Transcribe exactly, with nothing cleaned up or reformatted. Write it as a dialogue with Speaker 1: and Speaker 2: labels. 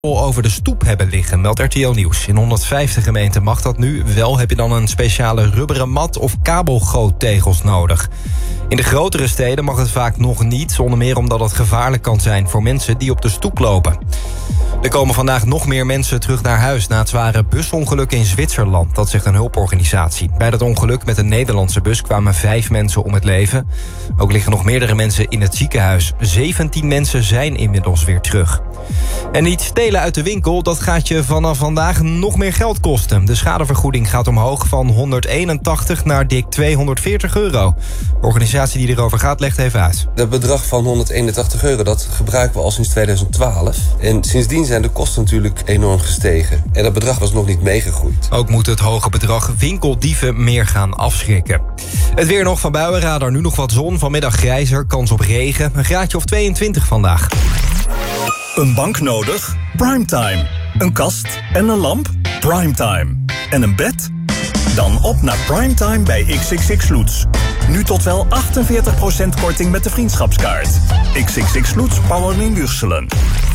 Speaker 1: over de stoep hebben liggen, meldt R T L Nieuws. In honderdvijftig gemeenten mag dat nu. Wel heb je dan een speciale rubberen mat of kabelgoottegels nodig. In de grotere steden mag het vaak nog niet, onder meer omdat het gevaarlijk kan zijn voor mensen die op de stoep lopen. Er komen vandaag nog meer mensen terug naar huis na het zware busongeluk in Zwitserland. Dat zegt een hulporganisatie. Bij dat ongeluk met een Nederlandse bus kwamen vijf mensen om het leven. Ook liggen nog meerdere mensen in het ziekenhuis. zeventien mensen zijn inmiddels weer terug. En niet stelen uit de winkel, dat gaat je vanaf vandaag nog meer geld kosten. De schadevergoeding gaat omhoog van honderdeenentachtig naar dik tweehonderdveertig euro. De organisatie die erover gaat legt even uit.
Speaker 2: Dat bedrag van honderdeenentachtig euro, dat gebruiken we al sinds tweeduizend twaalf. En sindsdien zijn de kosten natuurlijk enorm gestegen. En dat bedrag was nog niet meegegroeid.
Speaker 1: Ook moet het hoge bedrag winkeldieven meer gaan afschrikken. Het weer nog van buienradar, nu nog wat zon. Vanmiddag grijzer, kans op regen. Een graadje of tweeëntwintig vandaag.
Speaker 3: Een bank nodig? Primetime. Een kast en een lamp? Primetime. En een bed? Dan op naar Primetime bij X X X Loots. Nu tot wel achtenveertig procent korting met de vriendschapskaart. X X X Loots, Power in Wurselen.